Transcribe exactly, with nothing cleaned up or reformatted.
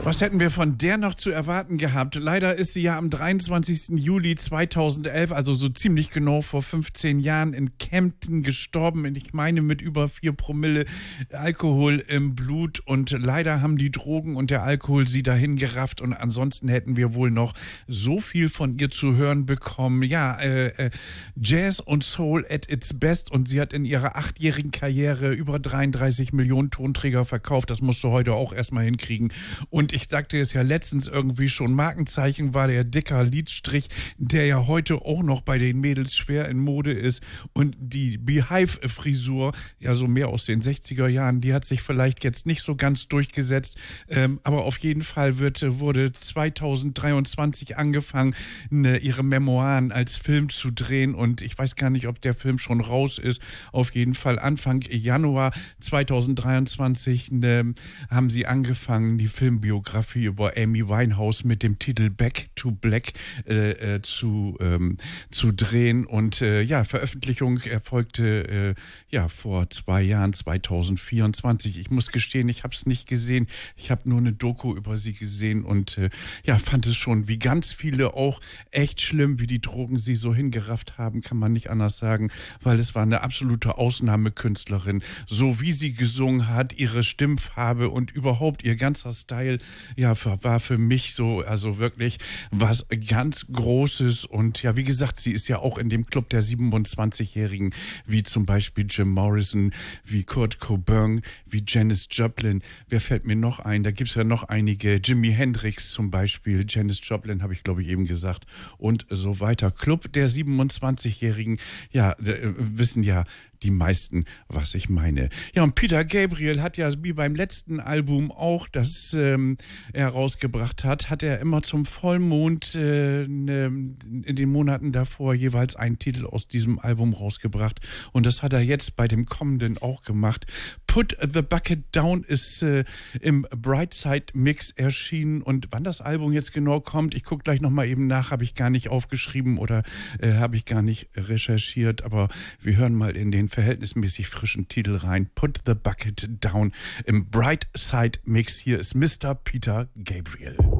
Was hätten wir von der noch zu erwarten gehabt? Leider ist sie ja am dreiundzwanzigsten Juli zweitausendelf, also so ziemlich genau vor fünfzehn Jahren, in Kempten gestorben. Ich meine mit über vier Promille Alkohol im Blut. Und leider haben die Drogen und der Alkohol sie dahin gerafft. Und ansonsten hätten wir wohl noch so viel von ihr zu hören bekommen. Ja, äh, äh, Jazz und Soul at its best. Und sie hat in ihrer achtjährigen Karriere über dreiunddreißig Millionen Tonträger verkauft. Das musst du heute auch erstmal hinkriegen. Und ich sagte es ja letztens irgendwie schon, Markenzeichen war der dicker Lidstrich, der ja heute auch noch bei den Mädels schwer in Mode ist. Und die Beehive-Frisur, ja so mehr aus den sechziger Jahren, die hat sich vielleicht jetzt nicht so ganz durchgesetzt. Ähm, aber auf jeden Fall wird, wurde zweitausenddreiundzwanzig angefangen, ne, ihre Memoiren als Film zu drehen. Und ich weiß gar nicht, ob der Film schon raus ist. Auf jeden Fall Anfang Januar zweitausenddreiundzwanzig ne, haben sie angefangen, die Filmbiografie über Amy Winehouse mit dem Titel Back to Black äh, äh, zu, ähm, zu drehen. Und äh, ja, Veröffentlichung erfolgte äh, ja vor zwei Jahren, zweitausendvierundzwanzig. Ich muss gestehen, ich habe es nicht gesehen. Ich habe nur eine Doku über sie gesehen und äh, ja, fand es schon, wie ganz viele auch, echt schlimm, wie die Drogen sie so hingerafft haben, kann man nicht anders sagen, weil es war eine absolute Ausnahmekünstlerin. So wie sie gesungen hat, ihre Stimmfarbe und überhaupt ihr ganzer Style, ja, war für mich so, also wirklich was ganz Großes. Und ja, wie gesagt, sie ist ja auch in dem Club der siebenundzwanzigjährigen, wie zum Beispiel Jim Morrison, wie Kurt Cobain, wie Janis Joplin. Wer fällt mir noch ein? Da gibt es ja noch einige. Jimi Hendrix zum Beispiel, Janis Joplin habe ich, glaube ich, eben gesagt und so weiter. Club der siebenundzwanzigjährigen, ja, wissen ja die meisten, was ich meine. Ja, und Peter Gabriel hat ja wie beim letzten Album auch, das ähm, er rausgebracht hat, hat er immer zum Vollmond äh, ne, in den Monaten davor jeweils einen Titel aus diesem Album rausgebracht. Und das hat er jetzt bei dem kommenden auch gemacht. Put the Bucket Down ist äh, im Brightside Mix erschienen. Und wann das Album jetzt genau kommt, ich gucke gleich nochmal eben nach, habe ich gar nicht aufgeschrieben oder äh, habe ich gar nicht recherchiert. Aber wir hören mal in den verhältnismäßig frischen Titel rein. Put the Bucket Down im Brightside Mix. Hier ist Mister Peter Gabriel.